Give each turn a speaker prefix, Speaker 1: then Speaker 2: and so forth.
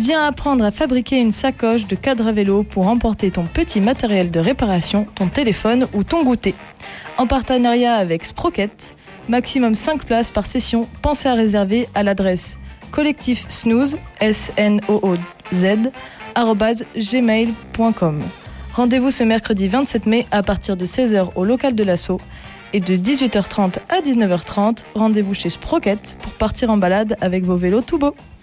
Speaker 1: Viens apprendre à fabriquer une sacoche de cadre à vélo pour emporter ton petit matériel de réparation, ton téléphone ou ton goûter. En partenariat avec Sprocket, maximum 5 places par session, pensez à réserver à l'adresse collectifsnooze, snooz, @gmail.com. Rendez-vous ce mercredi 27 mai à partir de 16h au local de l'Asso et de 18h30 à 19h30, rendez-vous chez Sprocket pour partir en balade avec vos vélos tout beaux.